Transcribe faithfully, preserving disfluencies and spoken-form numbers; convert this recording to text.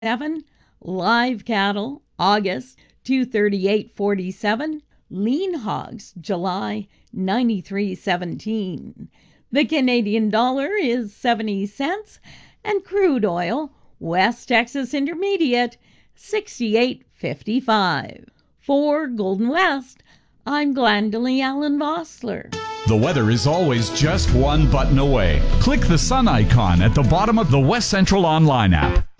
seven. Live cattle, August, two thirty-eight forty-seven. Lean hogs, July, ninety-three seventeen. The Canadian dollar is seventy cents, and crude oil, West Texas Intermediate, sixty-eight fifty-five. For Golden West, I'm Glendalee Allen Vossler. The weather is always just one button away. Click the sun icon at the bottom of the West Central Online app.